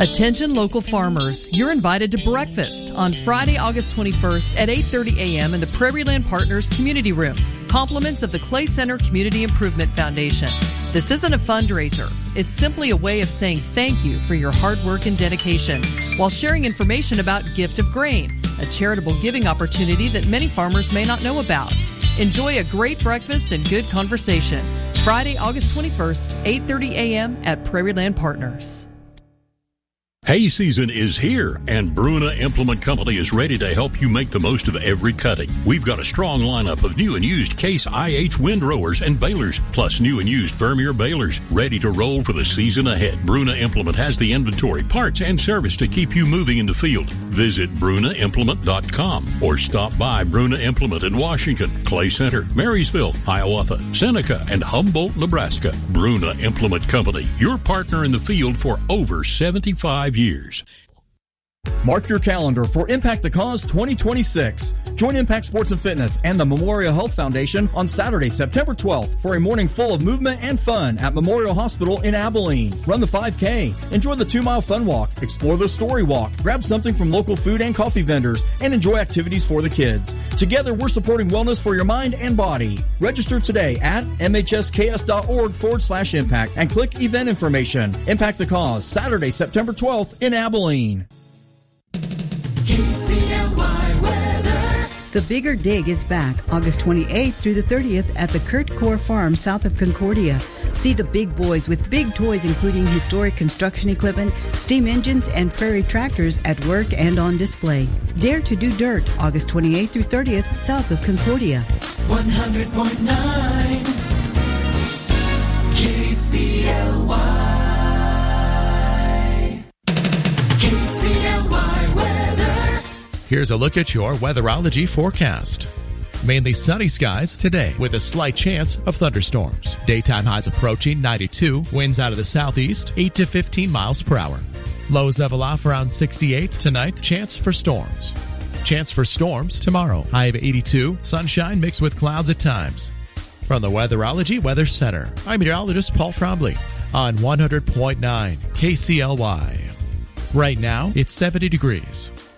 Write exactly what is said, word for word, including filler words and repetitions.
Attention local farmers, you're invited to breakfast on Friday, August twenty-first at eight thirty a.m. in the Prairie Land Partners Community Room. Compliments of the Clay Center Community Improvement Foundation. This isn't a fundraiser. It's simply a way of saying thank you for your hard work and dedication while sharing information about Gift of Grain, a charitable giving opportunity that many farmers may not know about. Enjoy a great breakfast and good conversation. Friday, August twenty-first, eight thirty a.m. at Prairie Land Partners. Hay season is here, and Bruna Implement Company is ready to help you make the most of every cutting. We've got a strong lineup of new and used Case I H windrowers and balers, plus new and used Vermeer balers, ready to roll for the season ahead. Bruna Implement has the inventory, parts, and service to keep you moving in the field. Visit Bruna Implement dot com or stop by Bruna Implement in Washington, Clay Center, Marysville, Hiawatha, Seneca, and Humboldt, Nebraska. Bruna Implement Company, your partner in the field for over seventy-five years. Mark your calendar for Impact the Cause twenty twenty-six. Join Impact Sports and Fitness and the Memorial Health Foundation on Saturday, September twelfth for a morning full of movement and fun at Memorial Hospital in Abilene. Run the five K, enjoy the two-mile fun walk, explore the story walk, grab something from local food and coffee vendors, and enjoy activities for the kids. Together, we're supporting wellness for your mind and body. Register today at mhsks.org forward slash impact and click event information. Impact the Cause, Saturday, September twelfth in Abilene. K C L Y weather. The Bigger Dig is back August twenty-eighth through the thirtieth at the Kurt Core Farm south of Concordia. See the big boys with big toys including historic construction equipment, steam engines, and prairie tractors at work and on display. Dare to do dirt August twenty-eighth through thirtieth south of Concordia. one hundred point nine K C L Y. K C L Y weather. Here's a look at your weatherology forecast. Mainly sunny skies today with a slight chance of thunderstorms. Daytime highs approaching ninety-two, winds out of the southeast, eight to fifteen miles per hour. Lows level off around sixty-eight tonight, chance for storms. Chance for storms tomorrow, high of eighty-two, sunshine mixed with clouds at times. From the Weatherology Weather Center, I'm meteorologist Paul Trombley on one hundred point nine K C L Y. Right now, it's seventy degrees.